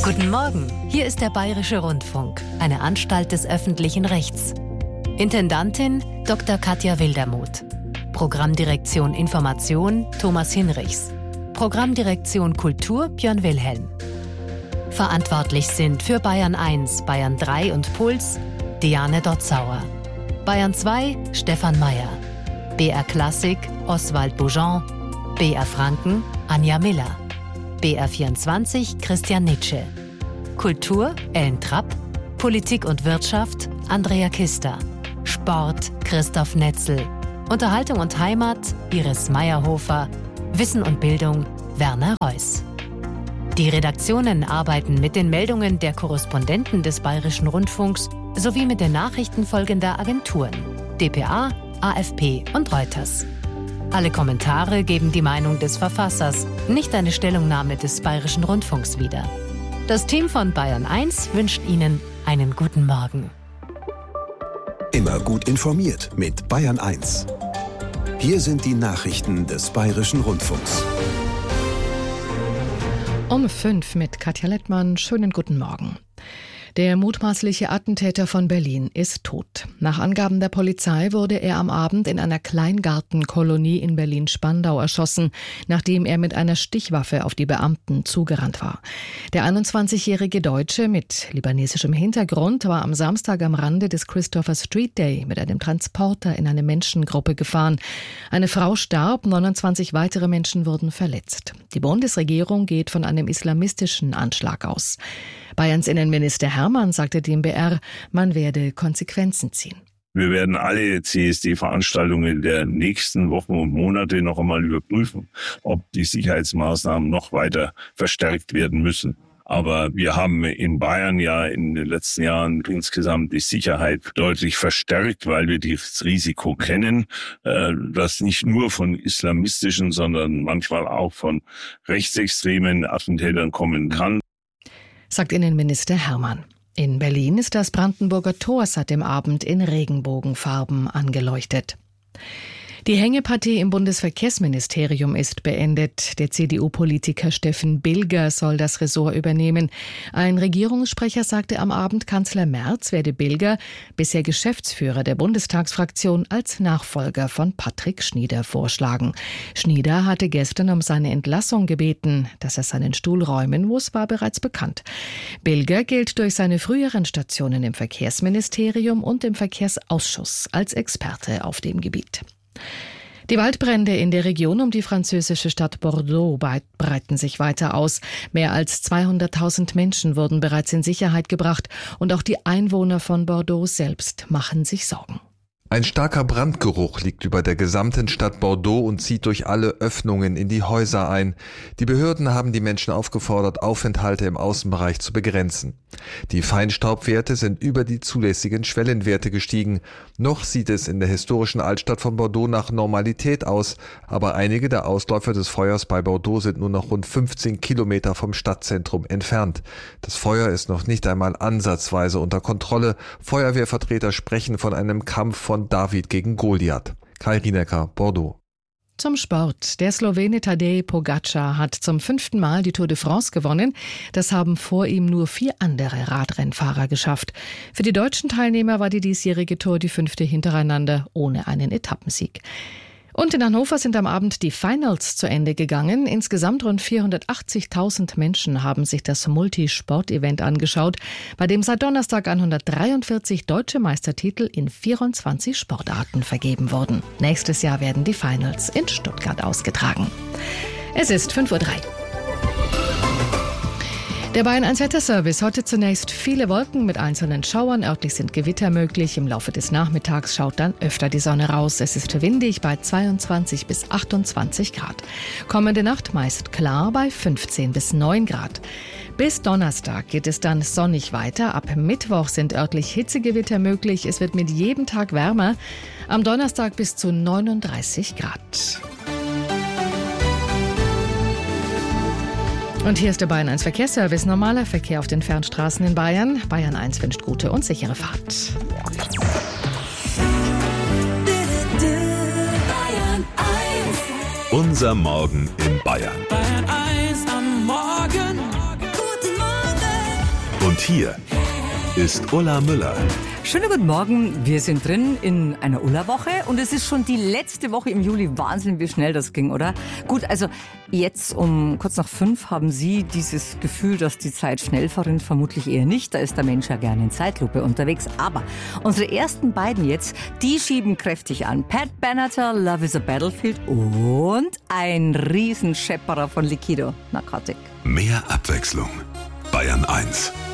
Guten Morgen, hier ist der Bayerische Rundfunk, eine Anstalt des öffentlichen Rechts. Intendantin Dr. Katja Wildermuth. Programmdirektion Information Thomas Hinrichs. Programmdirektion Kultur Björn Wilhelm. Verantwortlich sind für Bayern 1, Bayern 3 und Puls Diane Dotzauer. Bayern 2 Stefan Mayer. BR Klassik Oswald Boujon. BR Franken Anja Miller. BR 24 Christian Nitsche. Kultur Ellen Trapp. Politik und Wirtschaft Andrea Kister. Sport Christoph Netzel. Unterhaltung und Heimat Iris Meyerhofer. Wissen und Bildung Werner Reuss. Die Redaktionen arbeiten mit den Meldungen der Korrespondenten des Bayerischen Rundfunks sowie mit den Nachrichten folgender Agenturen: dpa, AFP und Reuters. Alle Kommentare geben die Meinung des Verfassers, nicht eine Stellungnahme des Bayerischen Rundfunks wieder. Das Team von Bayern 1 wünscht Ihnen einen guten Morgen. Immer gut informiert mit Bayern 1. Hier sind die Nachrichten des Bayerischen Rundfunks. Um 5 mit Katja Lettmann. Schönen guten Morgen. Der mutmaßliche Attentäter von Berlin ist tot. Nach Angaben der Polizei wurde er am Abend in einer Kleingartenkolonie in Berlin-Spandau erschossen, nachdem er mit einer Stichwaffe auf die Beamten zugerannt war. Der 21-jährige Deutsche mit libanesischem Hintergrund war am Samstag am Rande des Christopher Street Day mit einem Transporter in eine Menschengruppe gefahren. Eine Frau starb, 29 weitere Menschen wurden verletzt. Die Bundesregierung geht von einem islamistischen Anschlag aus. Bayerns Innenminister Hermann sagte dem BR, man werde Konsequenzen ziehen. Wir werden alle CSD-Veranstaltungen der nächsten Wochen und Monate noch einmal überprüfen, ob die Sicherheitsmaßnahmen noch weiter verstärkt werden müssen. Aber wir haben in Bayern ja in den letzten Jahren insgesamt die Sicherheit deutlich verstärkt, weil wir das Risiko kennen, das nicht nur von islamistischen, sondern manchmal auch von rechtsextremen Attentätern kommen kann, sagt Innenminister Hermann. In Berlin ist das Brandenburger Tor seit dem Abend in Regenbogenfarben angeleuchtet. Die Hängepartie im Bundesverkehrsministerium ist beendet. Der CDU-Politiker Steffen Bilger soll das Ressort übernehmen. Ein Regierungssprecher sagte am Abend, Kanzler Merz werde Bilger, bisher Geschäftsführer der Bundestagsfraktion, als Nachfolger von Patrick Schnieder vorschlagen. Schnieder hatte gestern um seine Entlassung gebeten. Dass er seinen Stuhl räumen muss, war bereits bekannt. Bilger gilt durch seine früheren Stationen im Verkehrsministerium und im Verkehrsausschuss als Experte auf dem Gebiet. Die Waldbrände in der Region um die französische Stadt Bordeaux breiten sich weiter aus. Mehr als 200.000 Menschen wurden bereits in Sicherheit gebracht und auch die Einwohner von Bordeaux selbst machen sich Sorgen. Ein starker Brandgeruch liegt über der gesamten Stadt Bordeaux und zieht durch alle Öffnungen in die Häuser ein. Die Behörden haben die Menschen aufgefordert, Aufenthalte im Außenbereich zu begrenzen. Die Feinstaubwerte sind über die zulässigen Schwellenwerte gestiegen. Noch sieht es in der historischen Altstadt von Bordeaux nach Normalität aus, aber einige der Ausläufer des Feuers bei Bordeaux sind nur noch rund 15 Kilometer vom Stadtzentrum entfernt. Das Feuer ist noch nicht einmal ansatzweise unter Kontrolle. Feuerwehrvertreter sprechen von einem Kampf von David gegen Goliath. Kai Rienecker, Bordeaux. Zum Sport. Der Slowene Tadej Pogačar hat zum 5. Mal die Tour de France gewonnen. Das haben vor ihm nur 4 andere Radrennfahrer geschafft. Für die deutschen Teilnehmer war die diesjährige Tour die 5. hintereinander ohne einen Etappensieg. Und in Hannover sind am Abend die Finals zu Ende gegangen. Insgesamt rund 480.000 Menschen haben sich das Multisport-Event angeschaut, bei dem seit Donnerstag 143 deutsche Meistertitel in 24 Sportarten vergeben wurden. Nächstes Jahr werden die Finals in Stuttgart ausgetragen. Es ist 5:03 Uhr. Der Bayern 1 Wetterservice. Heute zunächst viele Wolken mit einzelnen Schauern. Örtlich sind Gewitter möglich. Im Laufe des Nachmittags schaut dann öfter die Sonne raus. Es ist windig bei 22 bis 28 Grad. Kommende Nacht meist klar bei 15 bis 9 Grad. Bis Donnerstag geht es dann sonnig weiter. Ab Mittwoch sind örtlich Hitzegewitter möglich. Es wird mit jedem Tag wärmer. Am Donnerstag bis zu 39 Grad. Und hier ist der Bayern 1 Verkehrsservice. Normaler Verkehr auf den Fernstraßen in Bayern. Bayern 1 wünscht gute und sichere Fahrt. Unser Morgen in Bayern. Bayern 1 am Morgen. Guten Morgen. hier ist Ulla Müller. Schönen guten Morgen, wir sind drin in einer Ulla-Woche und es ist schon die letzte Woche im Juli. Wahnsinn, wie schnell das ging, oder? Gut, also jetzt um kurz nach 5 haben Sie dieses Gefühl, dass die Zeit schnell verrinnt, vermutlich eher nicht. Da ist der Mensch ja gerne in Zeitlupe unterwegs. Aber unsere ersten beiden jetzt, die schieben kräftig an. Pat Benatar, Love is a Battlefield und ein Riesenschepperer von Liquido, Narcotic. Mehr Abwechslung. Bayern 1.